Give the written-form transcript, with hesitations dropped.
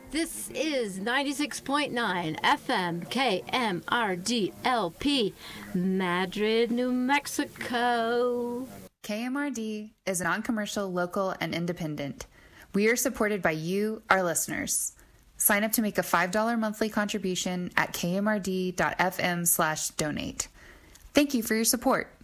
This is 96.9 FM KMRD-LP, Madrid, New Mexico. KMRD is non-commercial, local, and independent. We are supported by you, our listeners. Sign up to make a $5 monthly contribution at kmrd.fm/donate. Thank you for your support.